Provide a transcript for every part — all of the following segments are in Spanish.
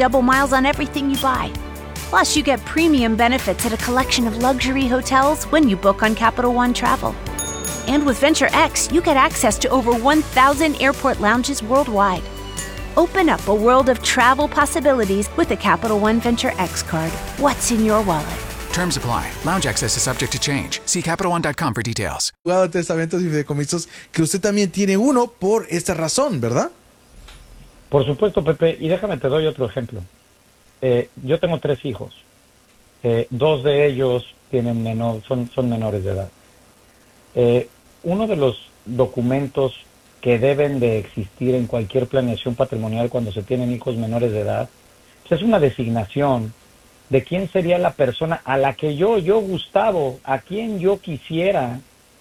double miles on everything you buy. Plus, you get premium benefits at a collection of luxury hotels when you book on Capital One Travel. And with Venture X, you get access to over 1,000 airport lounges worldwide. Open up a world of travel possibilities with the Capital One Venture X card. What's in your wallet? Terms apply. Lounge access is subject to change. See CapitalOne.com for details. Testamentos y fideicomisos, que usted también tiene uno por esta razón, ¿verdad? Por supuesto, Pepe, y déjame te doy otro ejemplo. Yo tengo 3 hijos. 2 de ellos son menores de edad. Uno de los documentos que deben de existir en cualquier planeación patrimonial cuando se tienen hijos menores de edad, pues es una designación de quién sería la persona a la que yo, Gustavo, a quien yo quisiera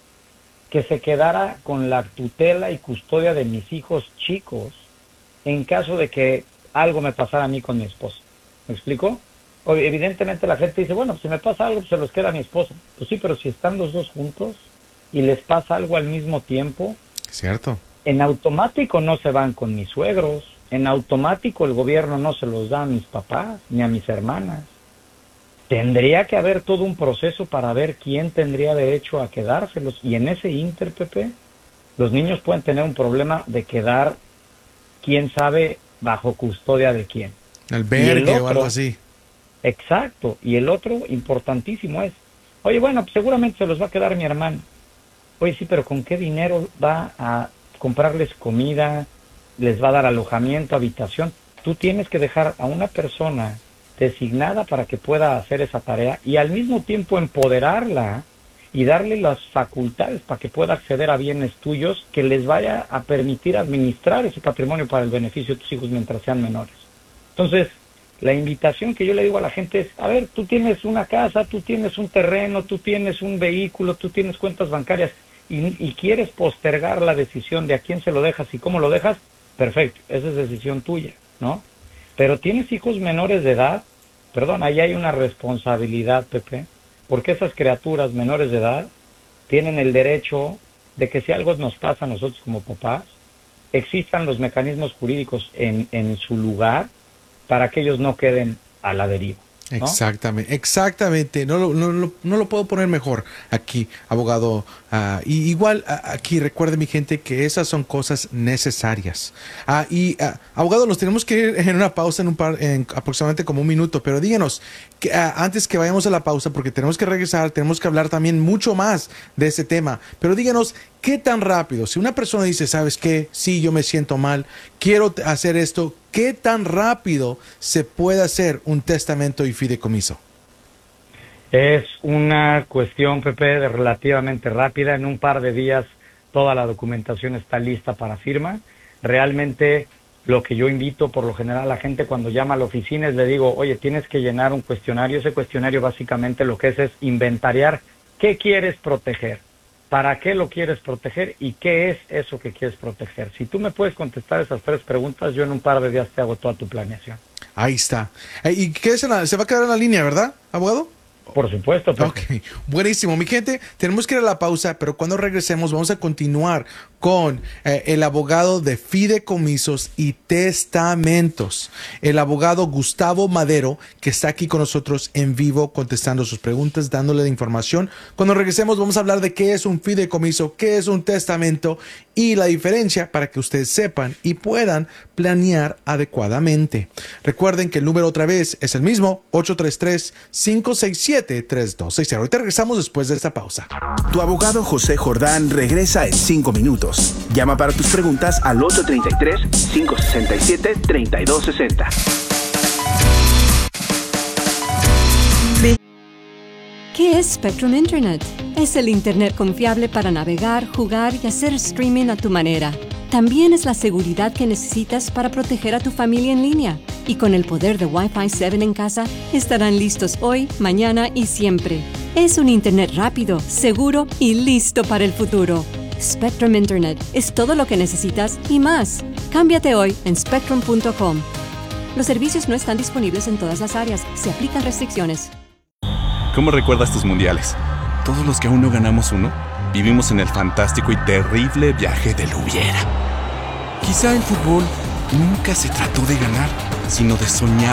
que se quedara con la tutela y custodia de mis hijos chicos en caso de que algo me pasara a mí con mi esposa. ¿Me explico? Evidentemente la gente dice, bueno, pues si me pasa algo, pues se los queda a mi esposa. Pues sí, pero si están los dos juntos y les pasa algo al mismo tiempo, cierto, en automático no se van con mis suegros, en automático el gobierno no se los da a mis papás ni a mis hermanas. Tendría que haber todo un proceso para ver quién tendría derecho a quedárselos, y en ese ínter, Pepe, los niños pueden tener un problema de quedar, quién sabe, bajo custodia de quién. Albergue o algo así. Exacto. Y el otro, importantísimo, es, oye, bueno, pues seguramente se los va a quedar mi hermano. Oye, sí, pero ¿con qué dinero va a comprarles comida? ¿Les va a dar alojamiento, habitación? Tú tienes que dejar a una persona designada para que pueda hacer esa tarea y al mismo tiempo empoderarla y darle las facultades para que pueda acceder a bienes tuyos que les vaya a permitir administrar ese patrimonio para el beneficio de tus hijos mientras sean menores. Entonces, la invitación que yo le digo a la gente es, a ver, tú tienes una casa, tú tienes un terreno, tú tienes un vehículo, tú tienes cuentas bancarias y quieres postergar la decisión de a quién se lo dejas y cómo lo dejas, perfecto, esa es decisión tuya, ¿no? Pero tienes hijos menores de edad, perdón, ahí hay una responsabilidad, Pepe, porque esas criaturas menores de edad tienen el derecho de que si algo nos pasa a nosotros como papás, existan los mecanismos jurídicos en su lugar para que ellos no queden a la deriva, ¿no? Exactamente. No lo puedo poner mejor aquí, abogado. Y igual aquí recuerde, mi gente, que esas son cosas necesarias. Abogado, nos tenemos que ir en una pausa en aproximadamente como un minuto, pero díganos, antes que vayamos a la pausa, porque tenemos que regresar, tenemos que hablar también mucho más de ese tema, pero díganos, ¿qué tan rápido? Si una persona dice, ¿sabes qué? Sí, yo me siento mal, quiero hacer esto, ¿qué tan rápido se puede hacer un testamento y fideicomiso? Es una cuestión, Pepe, relativamente rápida. En un par de días toda la documentación está lista para firma. Realmente lo que yo invito por lo general a la gente cuando llama a la oficina es le digo, oye, tienes que llenar un cuestionario. Ese cuestionario básicamente lo que es inventariar qué quieres proteger, para qué lo quieres proteger y qué es eso que quieres proteger. Si tú me puedes contestar esas 3 preguntas, yo en un par de días te hago toda tu planeación. Ahí está. ¿Y qué se va a quedar en la línea, verdad, abogado? Por supuesto, Pepe. Ok, buenísimo. Mi gente, tenemos que ir a la pausa, pero cuando regresemos vamos a continuar con el abogado de fideicomisos y testamentos, el abogado Gustavo Madero, que está aquí con nosotros en vivo contestando sus preguntas, dándole la información. Cuando regresemos vamos a hablar de qué es un fideicomiso, qué es un testamento y la diferencia para que ustedes sepan y puedan planear adecuadamente. Recuerden que el número otra vez es el mismo, 833-567-3260. Ahorita regresamos después de esta pausa. Tu abogado José Jordán regresa en 5 minutos. Llama para tus preguntas al 833-567-3260. ¿Qué es Spectrum Internet? Es el Internet confiable para navegar, jugar y hacer streaming a tu manera. También es la seguridad que necesitas para proteger a tu familia en línea. Y con el poder de Wi-Fi 7 en casa, estarán listos hoy, mañana y siempre. Es un Internet rápido, seguro y listo para el futuro. Spectrum Internet es todo lo que necesitas y más. Cámbiate hoy en spectrum.com. Los servicios no están disponibles en todas las áreas. Se aplican restricciones. ¿Cómo recuerdas tus mundiales? Todos los que aún no ganamos uno, vivimos en el fantástico y terrible viaje del hubiera. Quizá el fútbol nunca se trató de ganar, sino de soñar